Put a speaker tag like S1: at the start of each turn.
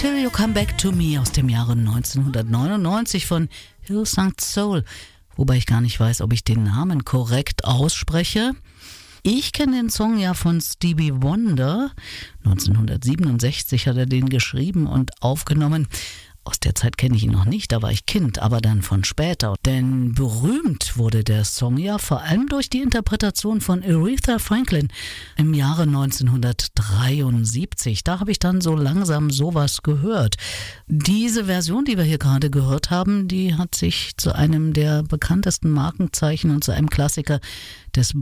S1: Till You Come Back to Me aus dem Jahre 1999 von Hillsong Soul. Wobei ich gar nicht weiß, ob ich den Namen korrekt ausspreche. Ich kenne den Song ja von Stevie Wonder. 1967 hat er den geschrieben und aufgenommen. Aus der Zeit kenne ich ihn noch nicht, da war ich Kind, aber dann von später. Denn berühmt wurde der Song ja vor allem durch die Interpretation von Aretha Franklin im Jahre 1973. Da habe ich dann so langsam sowas gehört. Diese Version, die wir hier gerade gehört haben, die hat sich zu einem der bekanntesten Markenzeichen und zu einem Klassiker des